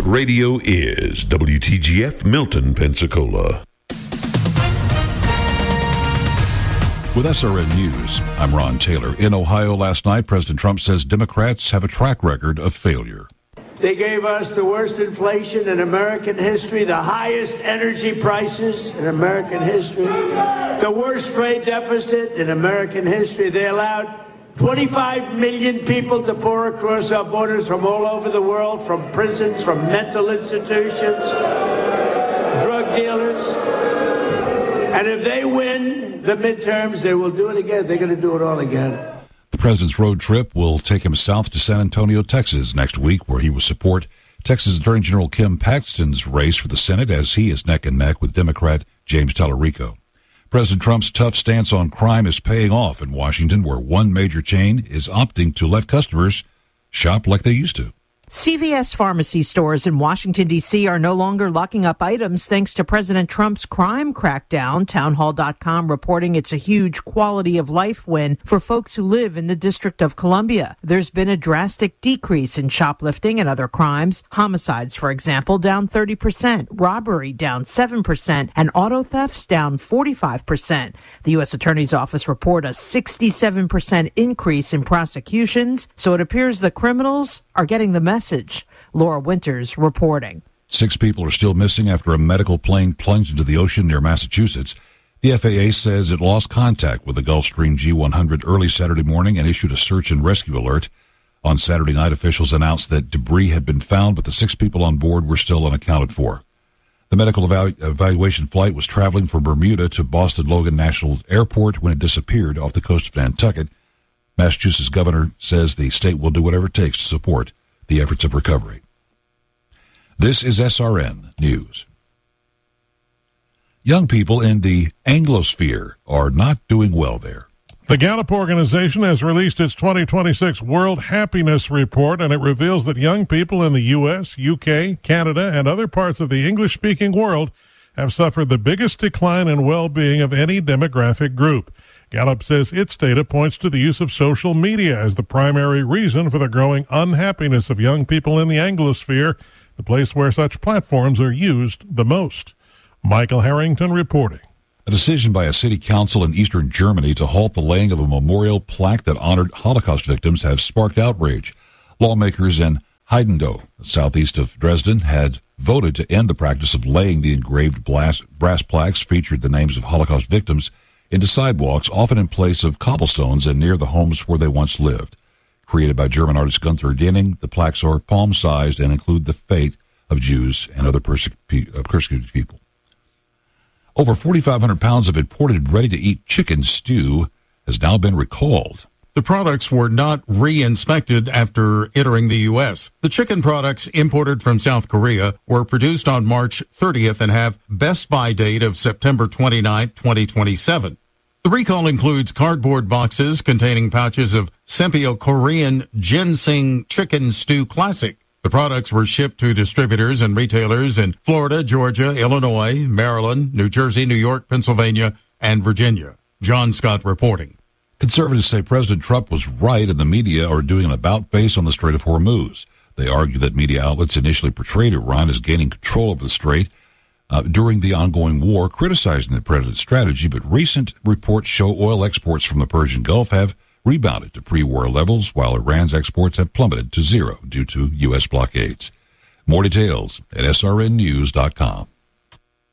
Radio is WTGF Milton, Pensacola. With SRN News, I'm Ron Taylor. In Ohio last night, President Trump says Democrats have a track record of failure. They gave us the worst inflation in American history, the highest energy prices in American history, the worst trade deficit in American history. They allowed 25 million people to pour across our borders from all over the world, from prisons, from mental institutions, drug dealers. And if they win the midterms, they will do it again. They're going to do it all again. The president's road trip will take him south to San Antonio, Texas next week, where he will support Texas Attorney General Kim Paxton's race for the Senate as he is neck and neck with Democrat James Tallarico. President Trump's tough stance on crime is paying off in Washington, where one major chain is opting to let customers shop like they used to. CVS pharmacy stores in Washington, D.C. are no longer locking up items thanks to President Trump's crime crackdown. Townhall.com reporting it's a huge quality of life win for folks who live in the District of Columbia. There's been a drastic decrease in shoplifting and other crimes. Homicides, for example, down 30%, robbery down 7%, and auto thefts down 45%. The U.S. Attorney's Office report a 67% increase in prosecutions, so it appears the criminals are getting the message. Laura Winters reporting. 6 people are still missing after a medical plane plunged into the ocean near Massachusetts. The FAA says it lost contact with the Gulfstream G100 early Saturday morning and issued a search and rescue alert. On Saturday night, officials announced that debris had been found, but the 6 people on board were still unaccounted for. The medical evaluation flight was traveling from Bermuda to Boston Logan National Airport when it disappeared off the coast of Nantucket. Massachusetts governor says the state will do whatever it takes to support the efforts of recovery. This is SRN News. Young people in the Anglosphere are not doing well there. The Gallup organization has released its 2026 World Happiness Report, and it reveals that young people in the U.S., U.K., Canada, and other parts of the English-speaking world have suffered the biggest decline in well-being of any demographic group. Gallup says its data points to the use of social media as the primary reason for the growing unhappiness of young people in the Anglosphere, the place where such platforms are used the most. Michael Harrington reporting. A decision by a city council in eastern Germany to halt the laying of a memorial plaque that honored Holocaust victims have sparked outrage. Lawmakers in Heidenau, southeast of Dresden, had voted to end the practice of laying the engraved brass plaques featured the names of Holocaust victims into sidewalks, often in place of cobblestones and near the homes where they once lived. Created by German artist Gunther Denning, the plaques are palm-sized and include the fate of Jews and other persecuted people. Over 4,500 pounds of imported ready-to-eat chicken stew has now been recalled. The products were not re-inspected after entering the U.S. The chicken products imported from South Korea were produced on March 30th and have best buy date of September 29, 2027. The recall includes cardboard boxes containing pouches of Sempio Korean Ginseng Chicken Stew Classic. The products were shipped to distributors and retailers in Florida, Georgia, Illinois, Maryland, New Jersey, New York, Pennsylvania, and Virginia. John Scott reporting. Conservatives say President Trump was right and the media are doing an about-face on the Strait of Hormuz. They argue that media outlets initially portrayed Iran as gaining control over the strait during the ongoing war, criticizing the president's strategy, but recent reports show oil exports from the Persian Gulf have rebounded to pre-war levels, while Iran's exports have plummeted to zero due to U.S. blockades. More details at srnnews.com.